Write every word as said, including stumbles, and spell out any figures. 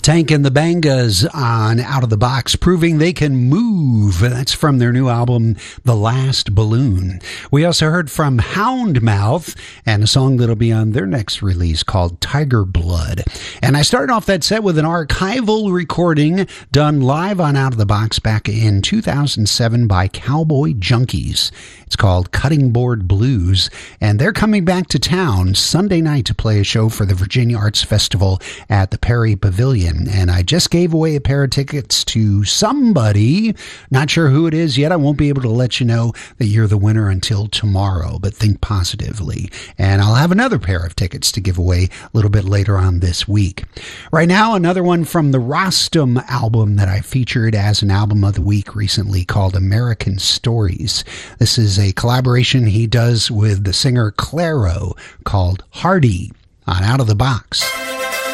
Tank and the Bangas on Out of the Box, proving they can move. That's from their new album, The Last Balloon. We also heard from Houndmouth and a song that'll be on their next release called Tiger Blood. And I started off that set with an archival recording done live on Out of the Box back in two thousand seven by Cowboy Junkies. It's called Cutting Board Blues, and they're coming back to town Sunday night to play a show for the Virginia Arts Festival at the Perry Pavilion. And I just gave away a pair of tickets to somebody. Not sure who it is yet. I won't be able to let you know that you're the winner until tomorrow, but think positively. And I'll have another pair of tickets to give away a little bit later on this week. Right now, another one from the Rostam album that I featured as an album of the week recently called American Stories. This is a collaboration he does with the singer Clairo called Hardy on Out of the Box.